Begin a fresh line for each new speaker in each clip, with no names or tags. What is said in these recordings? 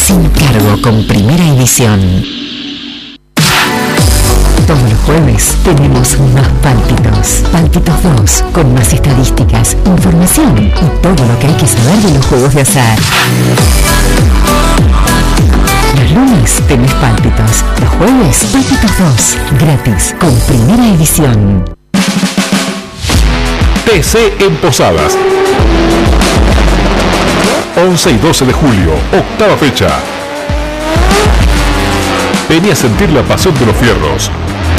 sin cargo con Primera Edición. Todos los jueves tenemos más Pálpitos. Pálpitos 2, con más estadísticas, información y todo lo que hay que saber de los juegos de azar. Los lunes tenés Pálpitos. Los jueves, Pálpitos 2, gratis, con Primera Edición.
TC en Posadas. 11 y 12 de julio, octava fecha. Vení a sentir la pasión de los fierros.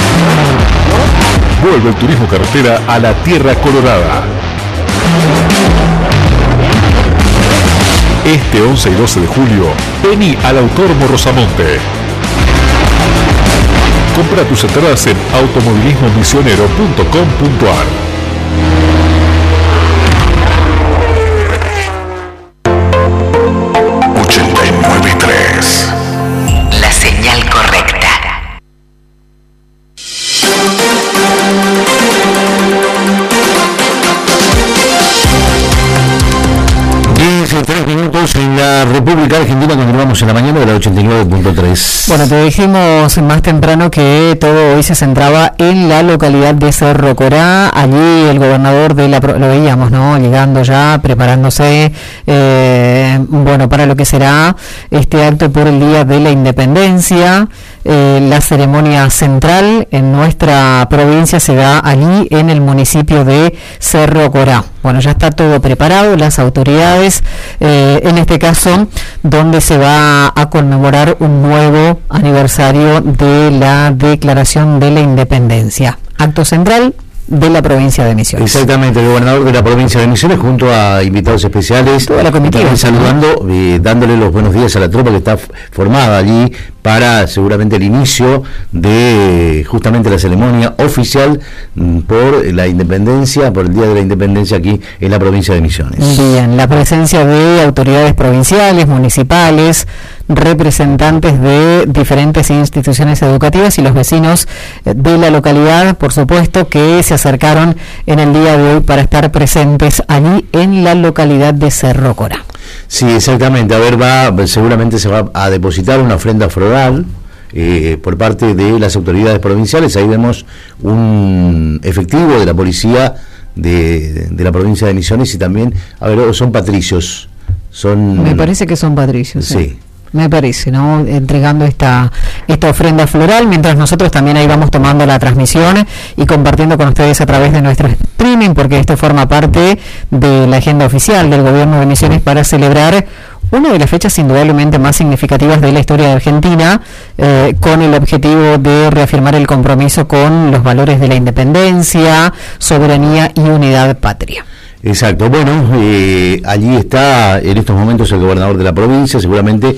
Vuelve el turismo carretera a la Tierra Colorada. Este 11 y 12 de julio, vení al Autódromo Rosamonte. Compra tus entradas en automovilismomisionero.com.ar.
La señal correcta.
3 minutos en la República Argentina. Continuamos en la mañana de la 89.3.
Bueno, te dijimos más temprano que todo hoy se centraba en la localidad de Cerro Corá. Allí el gobernador de lo veíamos, ¿no? Llegando ya, preparándose, bueno, para lo que será este acto por el Día de la Independencia. La ceremonia central en nuestra provincia se da allí en el municipio de Cerro Corá. Bueno, ya está todo preparado, las autoridades, en este caso, donde se va a conmemorar un nuevo aniversario de la Declaración de la Independencia. Acto central de la provincia de Misiones.
Exactamente, el gobernador de la provincia de Misiones junto a invitados especiales,
toda la comitiva,
saludando, dándole los buenos días a la tropa que está formada allí para seguramente el inicio de justamente la ceremonia oficial por la independencia, por el Día de la Independencia aquí en la provincia de Misiones.
Bien, la presencia de autoridades provinciales, municipales, representantes de diferentes instituciones educativas y los vecinos de la localidad, por supuesto, que se acercaron en el día de hoy para estar presentes allí en la localidad de Cerro Corá.
Sí, exactamente. A ver, seguramente se va a depositar una ofrenda floral por parte de las autoridades provinciales. Ahí vemos un efectivo de la policía de la provincia de Misiones y también, a ver, son patricios.
Me parece que son patricios.
Sí.
Me parece, ¿no? Entregando esta ofrenda floral, mientras nosotros también ahí vamos tomando la transmisión y compartiendo con ustedes a través de nuestro streaming, porque esto forma parte de la agenda oficial del gobierno de Misiones para celebrar una de las fechas indudablemente más significativas de la historia de Argentina, con el objetivo de reafirmar el compromiso con los valores de la independencia, soberanía y unidad patria.
Exacto, bueno, allí está en estos momentos el gobernador de la provincia, seguramente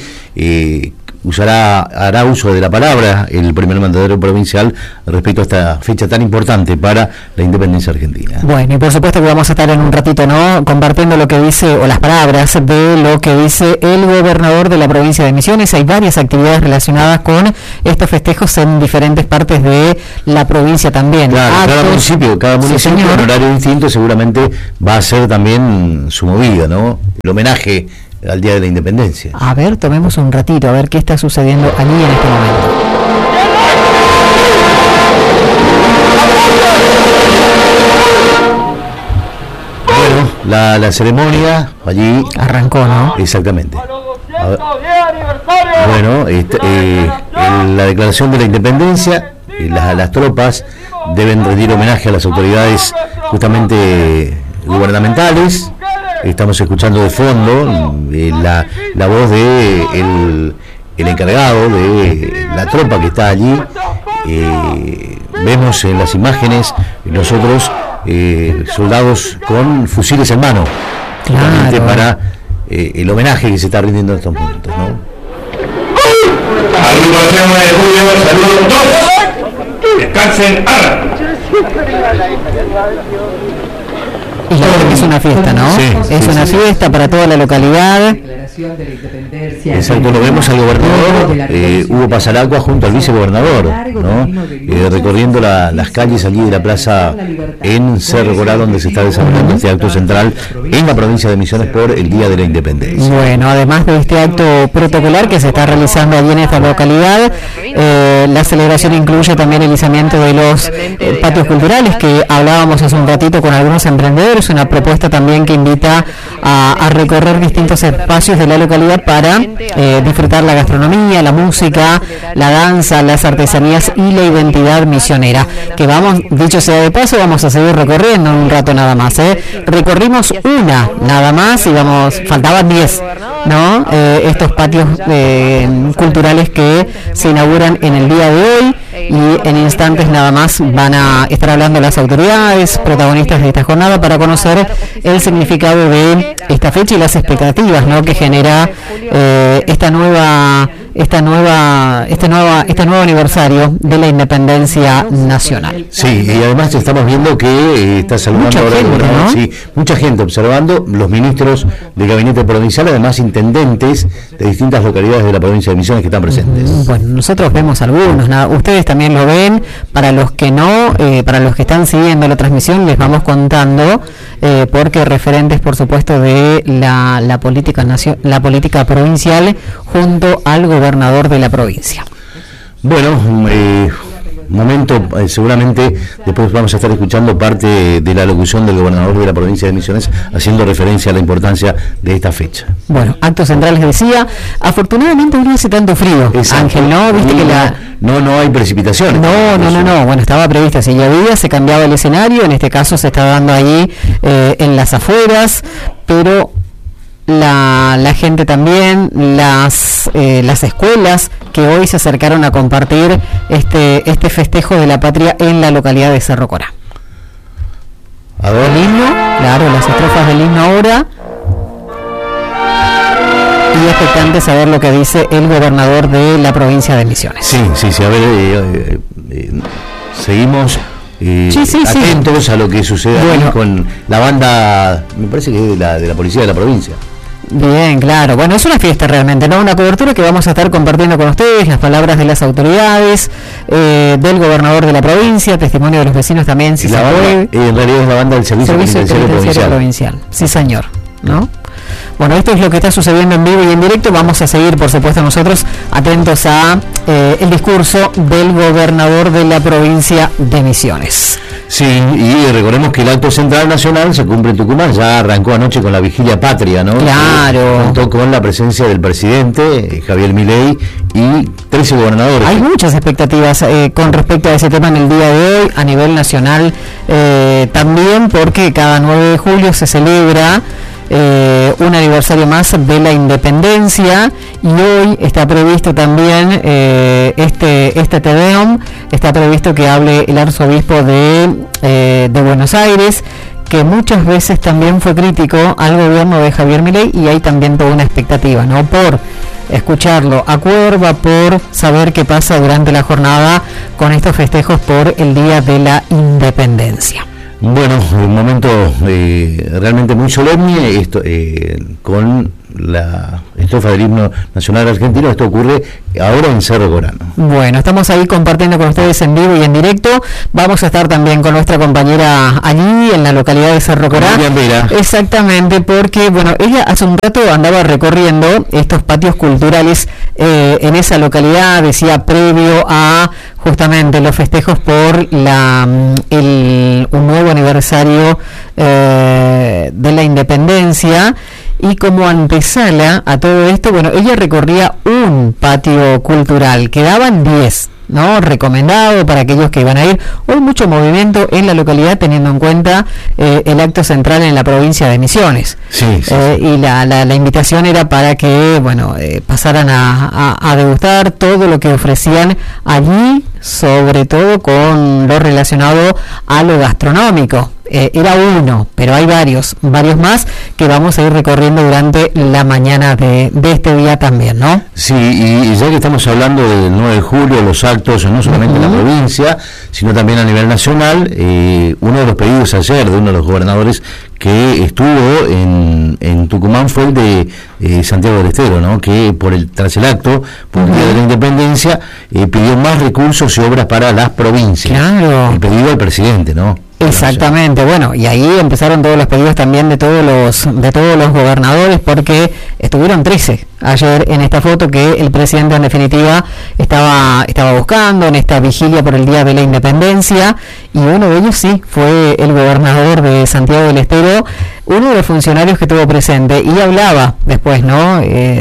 hará uso de la palabra el primer mandatario provincial respecto a esta fecha tan importante para la independencia argentina.
Bueno, y por supuesto que vamos a estar en un ratito, ¿no?, compartiendo lo que dice, o las palabras de lo que dice el gobernador de la provincia de Misiones. Hay varias actividades relacionadas con estos festejos en diferentes partes de la provincia también.
Claro, cada municipio
sí,
en horario distinto seguramente va a ser también su movida, ¿no?, el homenaje al Día de la Independencia.
A ver, tomemos un ratito, a ver qué está sucediendo allí en este momento.
Bueno, la ceremonia allí
arrancó, ¿no?
Exactamente. Bueno, la declaración de la independencia, las tropas deben rendir homenaje a las autoridades justamente gubernamentales. Estamos escuchando de fondo la voz de el encargado de la tropa que está allí. Vemos en las imágenes nosotros soldados con fusiles en mano,
claro,
para el homenaje que se está rindiendo en estos momentos, ¿no?
Agrupación de Julio, saludos todos. Descansen,
Y la verdad que es una fiesta, ¿no?
Sí,
es una fiesta para toda la localidad.
Exacto, lo vemos al gobernador Hugo Pasaracua junto al vicegobernador, ¿no? Recorriendo las calles allí de la plaza en Cerro Corá, donde se está desarrollando este acto central en la provincia de Misiones por el Día de la Independencia.
Bueno, además de este acto protocolar que se está realizando allí en esta localidad, la celebración incluye también el izamiento de los patios culturales que hablábamos hace un ratito con algunos emprendedores, una propuesta también que invita a recorrer distintos espacios de la localidad para disfrutar la gastronomía, la música, la danza, las artesanías y la identidad misionera, que vamos, dicho sea de paso, vamos a seguir recorriendo en un rato nada más, recorrimos una nada más y faltaban 10, ¿no? Estos patios culturales que se inauguran en el día de hoy, y en instantes nada más van a estar hablando las autoridades protagonistas de esta jornada para conocer el significado de esta fecha y las expectativas, ¿no?, que genera este nuevo aniversario de la independencia nacional.
Sí, y además estamos viendo que está saludando
mucha gente, ¿no?
Sí, mucha gente observando, los ministros del gabinete provincial, además intendentes de distintas localidades de la provincia de Misiones que están presentes.
Bueno, nosotros vemos algunos, ustedes también lo ven. Para los que no, para los que están siguiendo la transmisión, les vamos contando, porque referentes, por supuesto, de la política provincial junto al gobernador de la provincia.
Bueno, momento, seguramente después vamos a estar escuchando parte de la locución del gobernador de la provincia de Misiones haciendo referencia a la importancia de esta fecha.
Bueno, acto central les decía, afortunadamente hoy no hace tanto frío. Exacto. Ángel, ¿no? ¿Viste que
no hay precipitaciones?
No, bueno, estaba previsto, si llovía se cambiaba el escenario, en este caso se está dando ahí en las afueras, pero la gente también, las escuelas que hoy se acercaron a compartir este festejo de la patria en la localidad de Cerro Corá.
A ver.
El himno, claro, las estrofas del himno ahora, y expectante saber lo que dice el gobernador de la provincia de Misiones.
Sí, a ver, seguimos atentos a lo que sucede con la banda, me parece que es de la policía de la provincia.
Bien, claro. Bueno, es una fiesta realmente, ¿no? Una cobertura que vamos a estar compartiendo con ustedes, las palabras de las autoridades, del gobernador de la provincia, testimonio de los vecinos también, si se puede.
En realidad es la banda del Servicio Penitenciario Provincial.
Sí, señor, ¿no? Bueno, esto es lo que está sucediendo en vivo y en directo. Vamos a seguir, por supuesto, nosotros atentos a el discurso del gobernador de la provincia de Misiones.
Sí, y recordemos que el acto central nacional se cumple en Tucumán, ya arrancó anoche con la vigilia patria, ¿no?
Claro.
Contó con la presencia del presidente Javier Milei y 13 gobernadores.
Hay muchas expectativas con respecto a ese tema en el día de hoy, a nivel nacional también, porque cada 9 de julio se celebra un aniversario más de la independencia, y hoy está previsto también este Te Deum, está previsto que hable el arzobispo de Buenos Aires, que muchas veces también fue crítico al gobierno de Javier Milei, y hay también toda una expectativa, ¿no?, por escucharlo a Cuerva, por saber qué pasa durante la jornada con estos festejos por el Día de la Independencia.
Bueno, un momento realmente muy solemne, con la estrofa del himno nacional argentino. Esto ocurre ahora en Cerro Corá.
Bueno, estamos ahí compartiendo con ustedes en vivo y en directo. Vamos a estar también con nuestra compañera allí en la localidad de Cerro Corá. Exactamente, porque bueno, ella hace un rato andaba recorriendo estos patios culturales en esa localidad, decía, previo a justamente los festejos por un nuevo aniversario de la independencia. Y como antesala a todo esto, bueno, ella recorría un patio cultural, quedaban 10, ¿no? Recomendado para aquellos que iban a ir. Hoy mucho movimiento en la localidad, teniendo en cuenta el acto central en la provincia de Misiones.
Sí.
Y la invitación era para que, bueno, pasaran a degustar todo lo que ofrecían allí, sobre todo con lo relacionado a lo gastronómico. era uno, pero hay varios más que vamos a ir recorriendo durante la mañana de este día también, ¿no?
Sí, y ya que estamos hablando del 9 de julio, los actos no solamente en la provincia, sino también a nivel nacional, uno de los pedidos ayer de uno de los gobernadores que estuvo en Tucumán fue el de Santiago del Estero, ¿no? Que tras el acto, por el Día de la Independencia, pidió más recursos y obras para las provincias.
Claro.
El pedido al presidente, ¿no?
Exactamente, bueno, y ahí empezaron todos los pedidos también de todos los gobernadores, porque estuvieron 13 ayer en esta foto que el presidente en definitiva estaba buscando en esta vigilia por el Día de la Independencia, y uno de ellos sí fue el gobernador de Santiago del Estero, uno de los funcionarios que estuvo presente, y hablaba después, ¿no?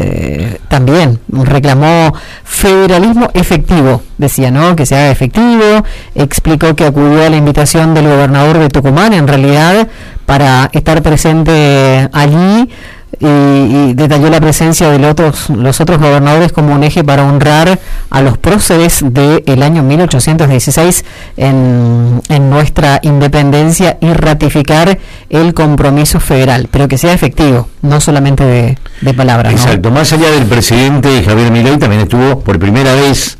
También reclamó federalismo efectivo, decía, ¿no? Que se haga efectivo, explicó que acudió a la invitación del gobernador de Tucumán, en realidad, para estar presente allí, y detalló la presencia de los otros gobernadores como un eje para honrar a los próceres del año 1816 en nuestra independencia y ratificar el compromiso federal, pero que sea efectivo, no solamente de palabras.
Exacto, ¿no? Más allá del presidente Javier Milei, también estuvo por primera vez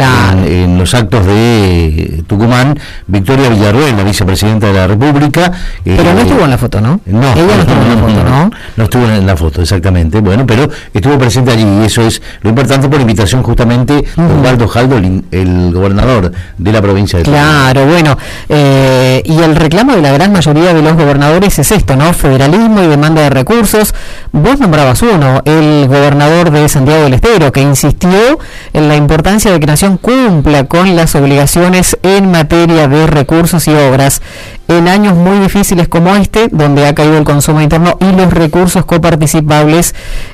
en los actos de Tucumán Victoria Villarruel, la vicepresidenta de la República.
Pero no estuvo en la foto, ¿no?
No,
ella no estuvo en la foto, ¿no?
No estuvo en la foto, exactamente. Bueno, pero estuvo presente allí, y eso es lo importante, por invitación justamente de Osvaldo Jaldo, el gobernador de la provincia de Tucumán.
Claro, bueno, y el reclamo de la gran mayoría de los gobernadores es esto, ¿no? Federalismo y demanda de recursos. Vos nombrabas uno, el gobernador de Santiago del Estero, que insistió en la importancia de que Nación cumpla con las obligaciones en materia de recursos y obras en años muy difíciles como este, donde ha caído el consumo interno y los recursos coparticipables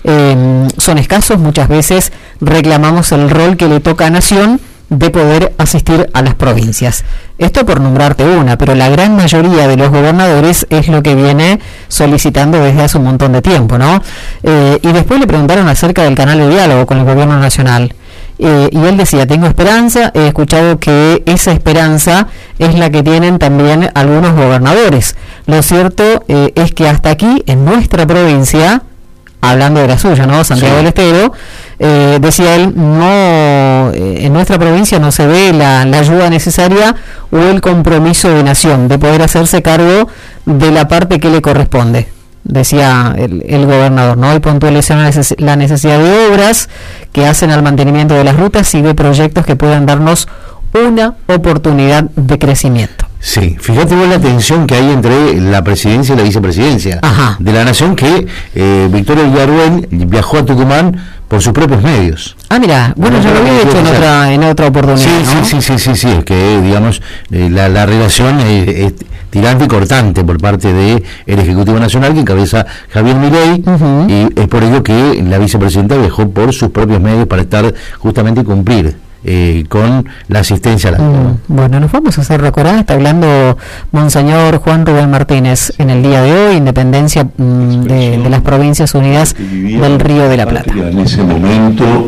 son escasos. Muchas veces reclamamos el rol que le toca a Nación de poder asistir a las provincias. Esto por nombrarte una, pero la gran mayoría de los gobernadores es lo que viene solicitando desde hace un montón de tiempo, ¿no? Y después le preguntaron acerca del canal de diálogo con el gobierno nacional. Y él decía, tengo esperanza, he escuchado que esa esperanza es la que tienen también algunos gobernadores. Lo cierto es que hasta aquí, en nuestra provincia, hablando de la suya, ¿no? Santiago del Estero, decía él, no, en nuestra provincia no se ve la ayuda necesaria o el compromiso de Nación de poder hacerse cargo de la parte que le corresponde. Decía el gobernador, ¿no? Y puntualizó la necesidad de obras que hacen al mantenimiento de las rutas y de proyectos que puedan darnos una oportunidad de crecimiento.
Sí, fíjate vos la tensión que hay entre la presidencia y la vicepresidencia de la Nación, que Victoria Villarruel viajó a Tucumán por sus propios medios.
Ah, mira, bueno, ya lo había hecho en otra oportunidad,
sí,
¿no?
Sí, es que, digamos, la relación es tirante y cortante por parte del Ejecutivo Nacional, que encabeza Javier Milei, y es por ello que la vicepresidenta viajó por sus propios medios para estar justamente y cumplir con la asistencia al acto.
Bueno, nos vamos a hacer recordar, está hablando Monseñor Juan Rubén Martínez en el día de hoy, independencia de las Provincias Unidas del Río de la Plata.
En ese momento,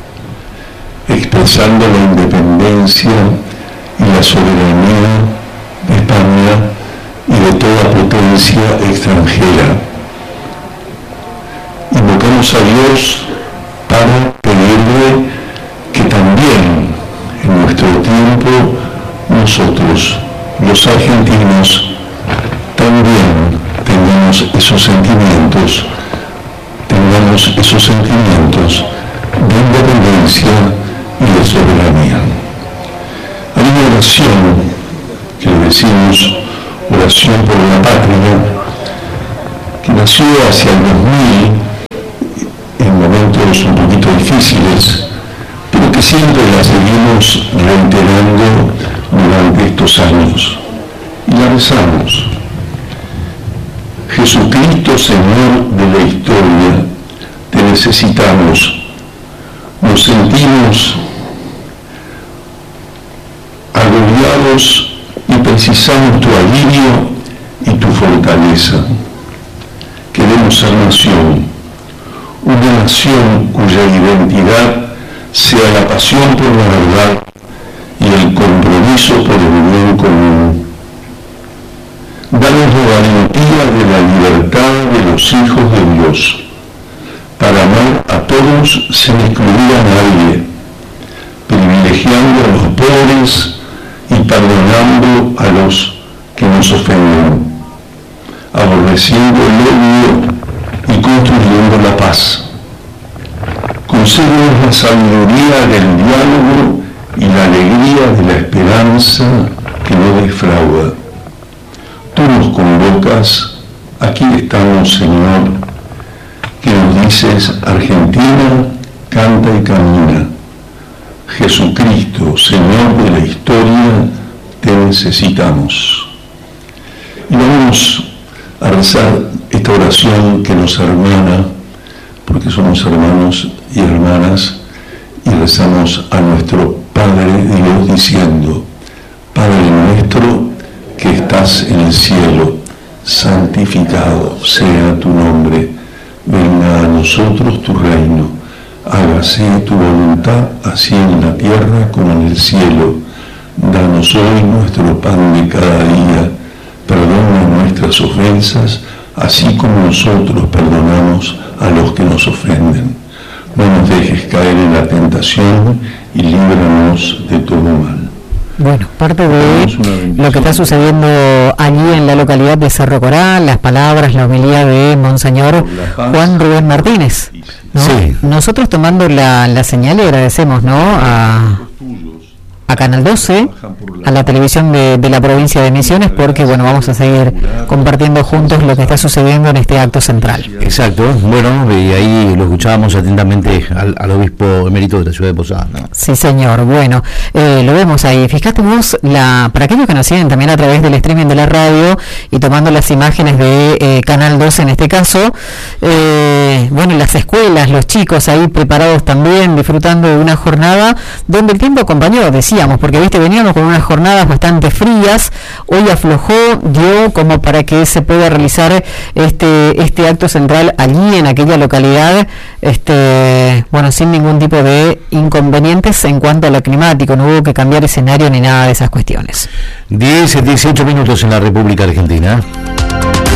expresando la independencia y la soberanía de España y de toda potencia extranjera. Invocamos a Dios para pedirle que también en nuestro tiempo nosotros, los argentinos, también tengamos esos sentimientos de independencia y de soberanía. Hay una oración que le decimos oración por la patria, que nació hacia el 2000 en momentos un poquito difíciles, pero que siempre la seguimos reiterando durante estos años. Y la rezamos. Jesucristo, Señor de la historia, te necesitamos. Nos sentimos agobiados y precisamos tu alivio y tu fortaleza. Queremos ser nación, una nación cuya identidad sea la pasión por la verdad y el compromiso por el bien común. Danos valentía de la libertad de los hijos de Dios, para amar a todos sin excluir a nadie, privilegiando a los pobres y perdonando a los que nos ofenden, aborreciendo el odio y construyendo la paz. Concédenos la sabiduría del diálogo y la alegría de la esperanza que no defrauda. Tú nos convocas, aquí estamos, Señor, que nos dices, Argentina, canta y camina. Jesucristo, Señor de la historia, te necesitamos. Y vamos a rezar esta oración que nos hermana, porque somos hermanos y hermanas, y rezamos a nuestro Padre Dios diciendo, Padre nuestro que estás en el cielo, santificado sea tu nombre, venga a nosotros tu reino, hágase tu voluntad, así en la tierra como en el cielo. Danos hoy nuestro pan de cada día, perdona nuestras ofensas, así como nosotros perdonamos a los que nos ofenden. No nos dejes caer en la tentación y líbranos de todo mal.
Bueno, parte de lo que está sucediendo allí en la localidad de Cerro Corá, las palabras, la homilía de Monseñor Juan Rubén Martínez, ¿no? Sí. Nosotros tomando la señal y agradecemos, ¿no?, a Canal 12, a la televisión de la provincia de Misiones, porque bueno, vamos a seguir compartiendo juntos lo que está sucediendo en este acto central. Exacto, bueno, y ahí lo escuchábamos atentamente al obispo emérito de la ciudad de Posadas, ¿no? Sí, señor, bueno, lo vemos ahí. Fíjate vos, para aquellos que nos siguen también a través del streaming de la radio y tomando las imágenes de Canal 12 en este caso, bueno, las escuelas, los chicos ahí preparados también, disfrutando de una jornada donde el tiempo acompañó, decíamos, porque viste, veníamos con unas jornadas bastante frías, hoy aflojó, dio como para que se pueda realizar este acto central allí en aquella localidad, bueno, sin ningún tipo de inconvenientes en cuanto a lo climático, no hubo que cambiar escenario ni nada de esas cuestiones. 10, 18 minutos en la República Argentina.